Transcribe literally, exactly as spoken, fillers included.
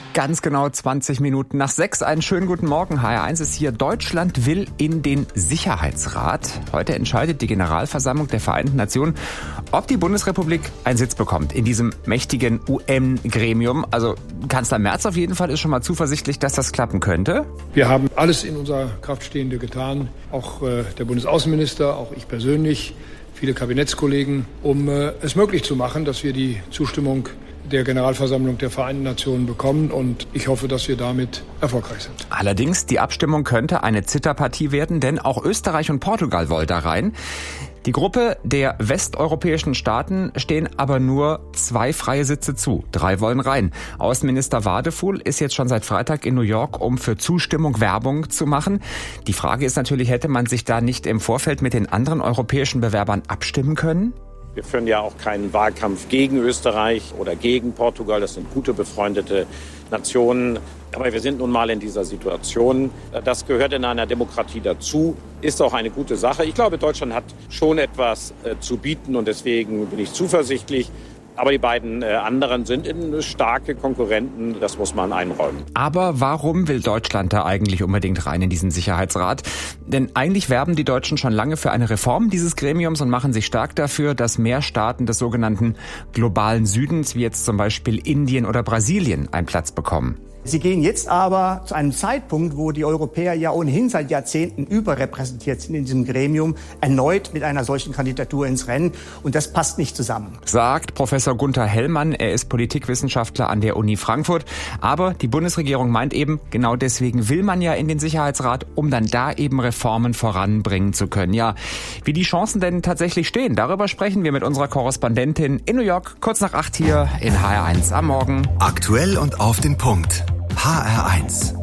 Ganz genau zwanzig Minuten nach sechs. Einen schönen guten Morgen. H R eins ist hier. Deutschland will in den Sicherheitsrat. Heute entscheidet die Generalversammlung der Vereinten Nationen, ob die Bundesrepublik einen Sitz bekommt in diesem mächtigen U N-Gremium. Also Kanzler Merz auf jeden Fall ist schon mal zuversichtlich, dass das klappen könnte. Wir haben alles in unserer Kraft Stehende getan. Auch äh, der Bundesaußenminister, auch ich persönlich, viele Kabinettskollegen, um äh, es möglich zu machen, dass wir die Zustimmung der Generalversammlung der Vereinten Nationen bekommen, und ich hoffe, dass wir damit erfolgreich sind. Allerdings, die Abstimmung könnte eine Zitterpartie werden, denn auch Österreich und Portugal wollen da rein. Die Gruppe der westeuropäischen Staaten stehen aber nur zwei freie Sitze zu. Drei wollen rein. Außenminister Wadefuhl ist jetzt schon seit Freitag in New York, um für Zustimmung Werbung zu machen. Die Frage ist natürlich, hätte man sich da nicht im Vorfeld mit den anderen europäischen Bewerbern abstimmen können? Wir führen ja auch keinen Wahlkampf gegen Österreich oder gegen Portugal. Das sind gute, befreundete Nationen. Aber wir sind nun mal in dieser Situation. Das gehört in einer Demokratie dazu. Ist auch eine gute Sache. Ich glaube, Deutschland hat schon etwas äh, zu bieten, und deswegen bin ich zuversichtlich. Aber die beiden äh, anderen sind in starke Konkurrenten, das muss man einräumen. Aber warum will Deutschland da eigentlich unbedingt rein in diesen Sicherheitsrat? Denn eigentlich werben die Deutschen schon lange für eine Reform dieses Gremiums und machen sich stark dafür, dass mehr Staaten des sogenannten globalen Südens, wie jetzt zum Beispiel Indien oder Brasilien, einen Platz bekommen. Sie gehen jetzt aber zu einem Zeitpunkt, wo die Europäer ja ohnehin seit Jahrzehnten überrepräsentiert sind in diesem Gremium, erneut mit einer solchen Kandidatur ins Rennen. Und das passt nicht zusammen. Sagt Professor Gunther Hellmann. Er ist Politikwissenschaftler an der Uni Frankfurt. Aber die Bundesregierung meint eben, genau deswegen will man ja in den Sicherheitsrat, um dann da eben Reformen voranbringen zu können. Ja, wie die Chancen denn tatsächlich stehen, darüber sprechen wir mit unserer Korrespondentin in New York, kurz nach acht hier in H R eins am Morgen. Aktuell und auf den Punkt. H R eins.